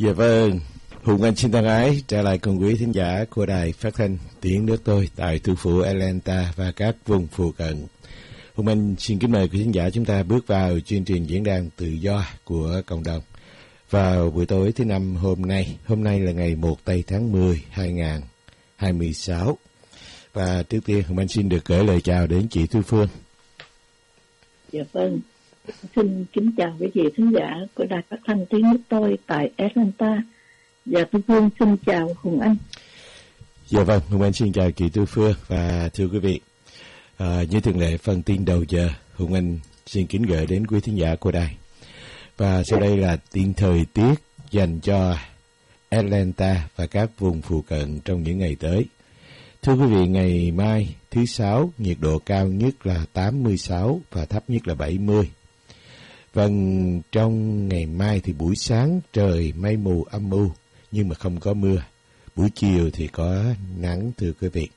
Dạ vâng, Hùng Anh xin thân ái trở lại cùng quý thính giả của đài phát thanh Tiếng Nước Tôi tại thủ phủ Atlanta và các vùng phụ cận. Hùng Anh xin kính mời quý thính giả chúng ta bước vào chương trình diễn đàn tự do của cộng đồng. Vào buổi tối thứ năm hôm nay là ngày 1 tây tháng 10, 2026. Và trước tiên Hùng Anh xin được gửi lời chào đến chị Thu Phương. Dạ vâng, xin kính chào quý vị thính giả của đài phát thanh Tiếng Nước Tôi tại Atlanta. Dạ Thu Phương xin chào Hùng Anh. Dạ vâng, Hùng Anh xin chào chị Thu Phương và thưa quý vị. Như thường lệ phần tin đầu giờ, Hùng Anh xin kính gửi đến quý thính giả của đài. Và sau đây là tin thời tiết dành cho Atlanta và các vùng phụ cận trong những ngày tới. Thưa quý vị, ngày mai thứ Sáu, nhiệt độ cao nhất là 86 và thấp nhất là 70. Vâng, trong ngày mai thì buổi sáng trời mây mù âm u nhưng mà không có mưa. Buổi chiều thì có nắng thưa quý vị.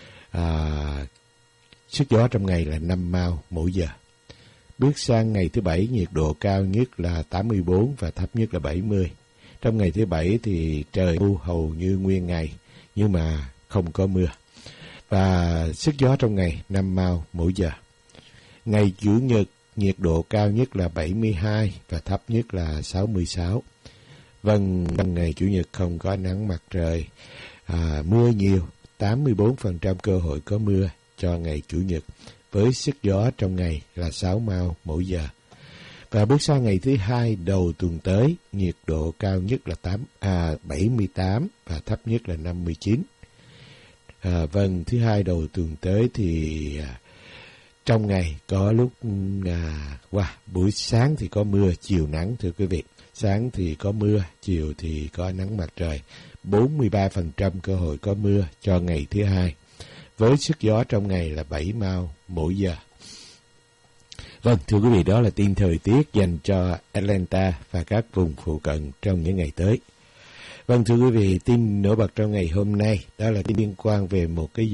Sức gió trong ngày là 5 mile mỗi giờ. Bước sang ngày thứ Bảy, nhiệt độ cao nhất là 84 và thấp nhất là 70. Trong ngày thứ Bảy thì trời mù hầu như nguyên ngày nhưng mà không có mưa. Và sức gió trong ngày 5 mile mỗi giờ. Ngày Chủ nhật, nhiệt độ cao nhất là 72 và thấp nhất là 66. Vâng, ngày Chủ nhật không có nắng mặt trời, mưa nhiều, 84% cơ hội có mưa cho ngày Chủ nhật, với sức gió trong ngày là 6 mile mỗi giờ. Và bước sang ngày thứ Hai đầu tuần tới, nhiệt độ cao nhất là 78 và thấp nhất là 59. Vâng, thứ Hai đầu tuần tới thì trong ngày có lúc buổi sáng thì có mưa, chiều nắng thưa quý vị. Sáng thì có mưa, chiều thì có nắng mặt trời. 43% cơ hội có mưa cho ngày thứ Hai, với sức gió trong ngày là 7 mile mỗi giờ. Vâng, thưa quý vị, đó là tin thời tiết dành cho Atlanta và các vùng phụ cận trong những ngày tới. Vâng, thưa quý vị, tin nổi bật trong ngày hôm nay đó là tin liên quan về một cái